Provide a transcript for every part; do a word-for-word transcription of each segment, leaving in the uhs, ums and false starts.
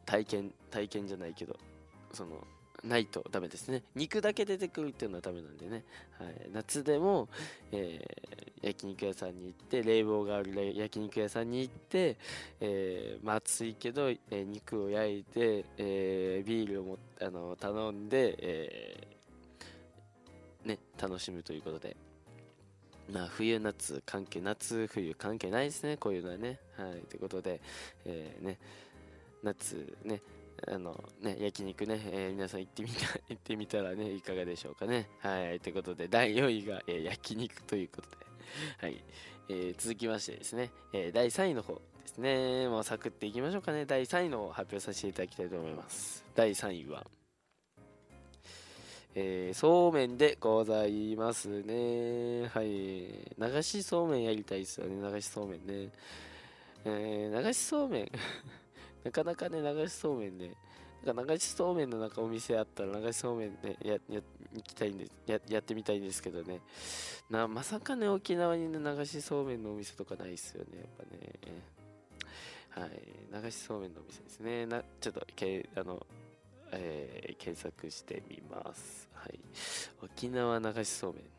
体験体験じゃないけど、そのないとダメですね。肉だけ出てくるっていうのはダメなんでね、はい、夏でも、えー、焼肉屋さんに行って、冷房がある焼肉屋さんに行って、えーまあ、暑いけど、えー肉を焼いて、えービールをもあの頼んで、えーね、楽しむということで、まあ、冬夏関係、夏冬関係ないですね、こういうのはね。はい、ということで、えーね、夏ね、あのね、焼肉ね、えー皆さん行ってみた、行ってみたらね、いかがでしょうかね。はい、ということで、だいよんいが、えー焼肉ということで、はい、えー続きましてですね、えーだいさんいの方ですね、もうサクっていきましょうかね。だいさんいの方を発表させていただきたいと思います。だいさんいは、えーそうめんでございますね。はい。流しそうめんやりたいですよね。流しそうめんね。えー流しそうめんなかなかね、流しそうめんね。なんか流しそうめんのなんかお店あったら流しそうめんね、や、や、行きたいんで、や、やってみたいんですけどね。な、まさかね、沖縄にね、流しそうめんのお店とかないっすよね、やっぱね。はい。流しそうめんのお店ですね。な、ちょっと、け、あの、えー検索してみます。はい。沖縄流しそうめん。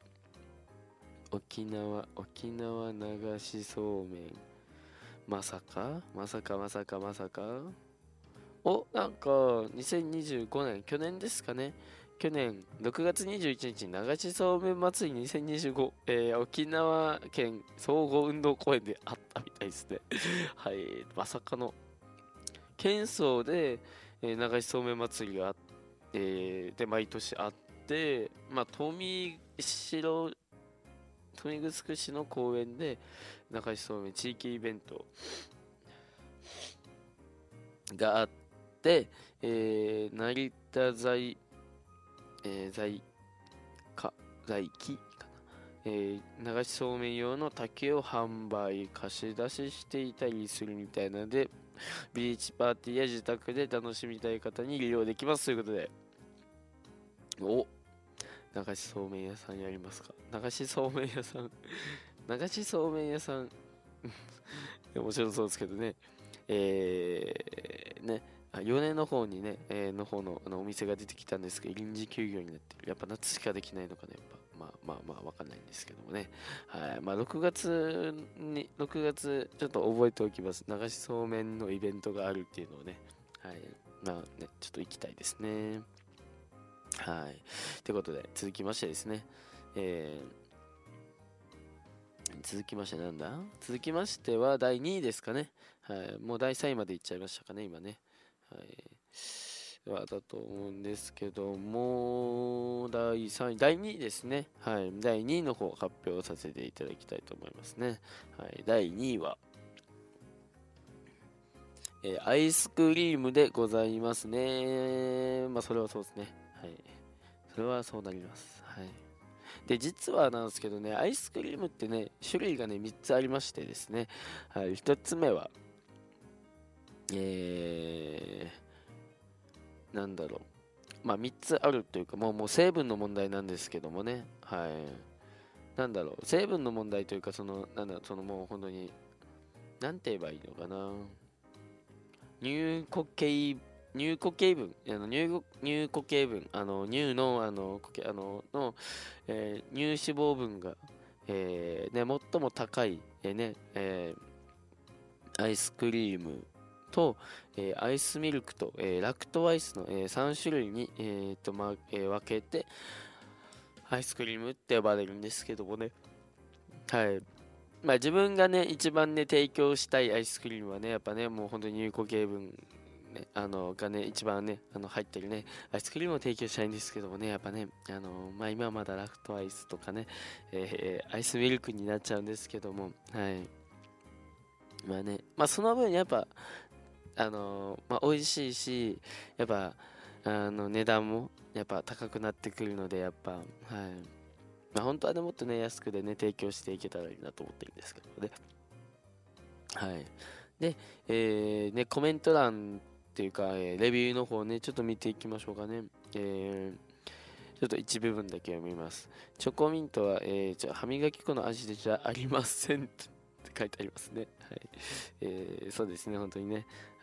沖縄、沖縄流しそうめん。まさかまさかまさかまさかお、なんか、にせんにじゅうごねん、去年ですかね。去年、ろくがつにじゅういちにちに流しそうめん祭りにせんにじゅうご、えー沖縄県総合運動公園であったみたいですね。はい、まさかの、県総で、えー流しそうめん祭りがあって、で、毎年あって、まあ、富城、豊見城市の公園で流しそうめん地域イベントがあって、えー成田在、えー在か在地かな、えー流しそうめん用の竹を販売貸し出ししていたりするみたいなので、ビーチパーティーや自宅で楽しみたい方に利用できますということで、お、流しそうめん屋さんやりますか。流しそうめん屋さん流しそうめん屋さんもちろんそうですけどね、えー、ね、あ米根の方にね、えーの方の、あのお店が出てきたんですけど、臨時休業になってる。やっぱ夏しかできないのかね、やっぱ。まあまあまあ、わかんないんですけどもね。はい。まあ、ろくがつに、ろくがつ、ちょっと覚えておきます。流しそうめんのイベントがあるっていうのをね。はい。まあね、ちょっと行きたいですね。はい。ということで、続きましてですね。えー続きましてなんだ続きましてはだいにいですかね。はい。もうだいさんいまで行っちゃいましたかね、今ね。はい。はだと思うんですけども、だいさんい、だいにいですね。はい。だいにいの方発表させていただきたいと思いますね。はい。だいにいは、えーアイスクリームでございますね。まあ、それはそうですね。はい。それはそうなります。はい。で、実はなんですけどね、アイスクリームってね、種類がね、みっつありましてですね、はい、ひとつめは、えー、なんだろう、まあみっつあるというか、もう、もう成分の問題なんですけどもね、はい、なんだろう、成分の問題というか、その、なんだろう、そのもう本当に、なんて言えばいいのかな、乳固形乳固形分、あの乳乳固形分、あの乳のあの固形あのの、えー乳脂肪分が、えーね、最も高い、えーねえーアイスクリームと、えーアイスミルクと、えーラクトアイスの、えーさん種類に、えーとまえー分けてアイスクリームって呼ばれるんですけどもね。はい。まあ自分がね、一番ね、提供したいアイスクリームはね、やっぱね、もう本当に有効成分、ね、あの、がね、一番ね、あの、入ってるね、アイスクリームを提供したいんですけどもね、やっぱね、あの、まあ今はまだラクトアイスとかね、えーアイスミルクになっちゃうんですけども、はい。まあね、まあその分やっぱ、あの、まあ美味しいし、やっぱ、あの、値段もやっぱ高くなってくるので、やっぱ、はい。まあ本当はね、もっとね、安くでね、提供していけたらいいなと思ってるんですけどね。はい。で、えーね、コメント欄っていうか、えーレビューの方ね、ちょっと見ていきましょうかね。えーちょっと一部分だけ読みます。チョコミントは、えー、ちょ歯磨き粉の味でじゃありませんって書いてありますね。はい。えーそうですね、本当にね。